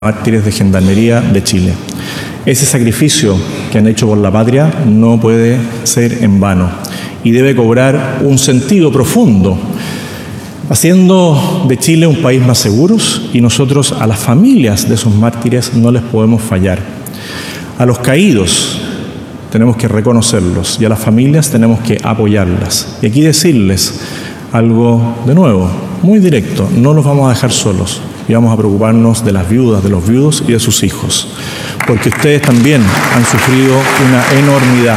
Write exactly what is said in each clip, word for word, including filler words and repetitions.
mártires de Gendarmería de Chile. Ese sacrificio que han hecho por la patria no puede ser en vano y debe cobrar un sentido profundo, haciendo de Chile un país más seguro, y nosotros a las familias de esos mártires no les podemos fallar. A los caídos tenemos que reconocerlos y a las familias tenemos que apoyarlas. Y aquí decirles algo de nuevo, muy directo: no los vamos a dejar solos y vamos a preocuparnos de las viudas, de los viudos y de sus hijos, porque ustedes también han sufrido una enormidad.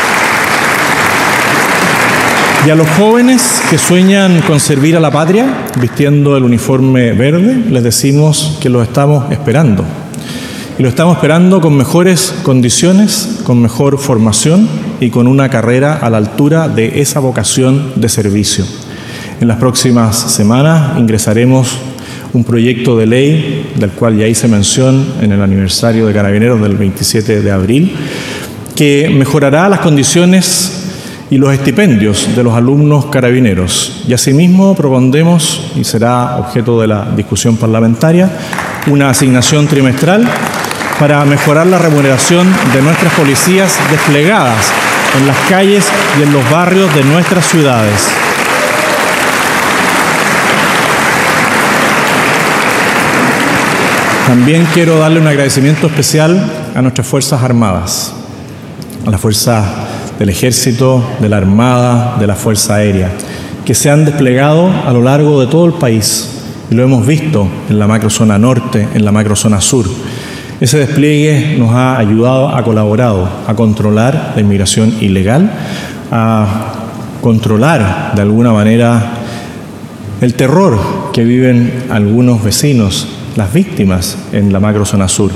Y a los jóvenes que sueñan con servir a la patria vistiendo el uniforme verde, les decimos que los estamos esperando. Y lo estamos esperando con mejores condiciones, con mejor formación y con una carrera a la altura de esa vocación de servicio. En las próximas semanas ingresaremos un proyecto de ley, del cual ya hice mención en el aniversario de Carabineros del veintisiete de abril, que mejorará las condiciones y los estipendios de los alumnos carabineros. Y asimismo propondremos, y será objeto de la discusión parlamentaria, una asignación trimestral para mejorar la remuneración de nuestras policías desplegadas en las calles y en los barrios de nuestras ciudades. También quiero darle un agradecimiento especial a nuestras Fuerzas Armadas, a las fuerzas del Ejército, de la Armada, de la Fuerza Aérea, que se han desplegado a lo largo de todo el país. Y lo hemos visto en la macrozona norte, en la macrozona sur. Ese despliegue nos ha ayudado, ha colaborado a controlar la inmigración ilegal, a controlar de alguna manera el terror que viven algunos vecinos, las víctimas en la macrozona sur,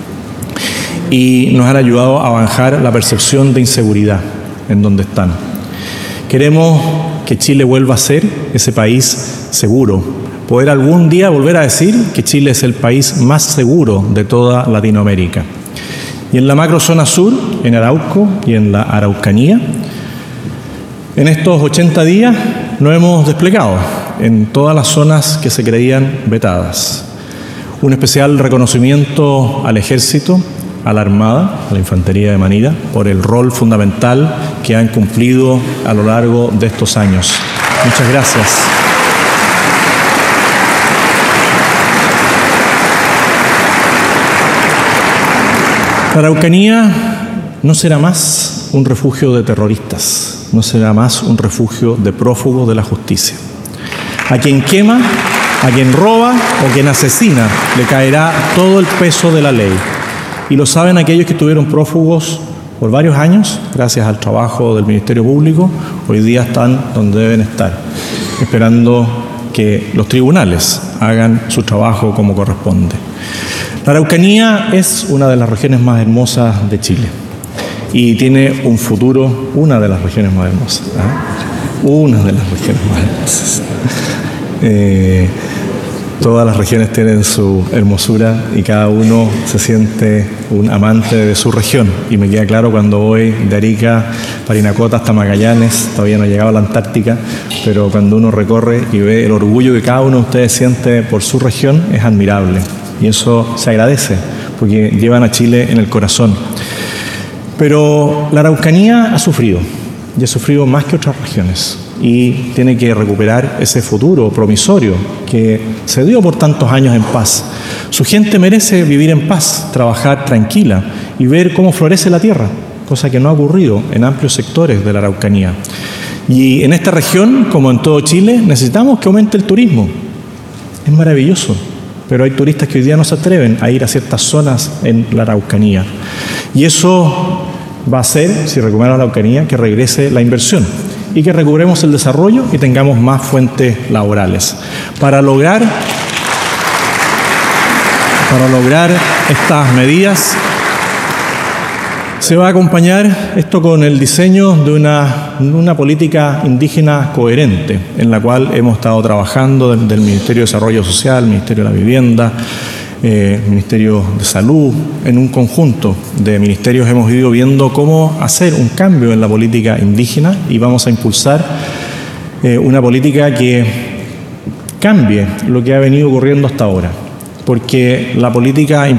y nos han ayudado a bajar la percepción de inseguridad en donde están. Queremos que Chile vuelva a ser ese país seguro, poder algún día volver a decir que Chile es el país más seguro de toda Latinoamérica. Y en la macrozona sur, en Arauco y en la Araucanía, en estos ochenta días nos hemos desplegado en todas las zonas que se creían vetadas. Un especial reconocimiento al Ejército, a la Armada, a la Infantería de Manila, por el rol fundamental que han cumplido a lo largo de estos años. Muchas gracias. La Araucanía no será más un refugio de terroristas, no será más un refugio de prófugos de la justicia. A quien quema, a quien roba o quien asesina, le caerá todo el peso de la ley. Y lo saben aquellos que estuvieron prófugos por varios años, gracias al trabajo del Ministerio Público, hoy día están donde deben estar, esperando que los tribunales hagan su trabajo como corresponde. La Araucanía es una de las regiones más hermosas de Chile y tiene un futuro, una de las regiones más hermosas, ¿eh? Una de las regiones más hermosas. Eh, todas las regiones tienen su hermosura y cada uno se siente un amante de su región, y me queda claro cuando voy de Arica, Parinacota hasta Magallanes. Todavía no he llegado a la Antártica, pero cuando uno recorre y ve el orgullo que cada uno de ustedes siente por su región, es admirable, y eso se agradece porque llevan a Chile en el corazón. Pero la Araucanía ha sufrido, y ha sufrido más que otras regiones, y tiene que recuperar ese futuro promisorio que se dio por tantos años en paz. Su gente merece vivir en paz, trabajar tranquila y ver cómo florece la tierra, cosa que no ha ocurrido en amplios sectores de la Araucanía. Y en esta región, como en todo Chile, necesitamos que aumente el turismo. Es maravilloso, pero hay turistas que hoy día no se atreven a ir a ciertas zonas en la Araucanía. Y eso va a hacer, si recuperamos la Araucanía, que regrese la inversión y que recuperemos el desarrollo y tengamos más fuentes laborales. Para lograr, para lograr estas medidas, se va a acompañar esto con el diseño de una, una política indígena coherente, en la cual hemos estado trabajando del, del Ministerio de Desarrollo Social, Ministerio de la Vivienda, Eh, Ministerio de Salud. En un conjunto de ministerios hemos ido viendo cómo hacer un cambio en la política indígena, y vamos a impulsar eh, una política que cambie lo que ha venido ocurriendo hasta ahora. porque la política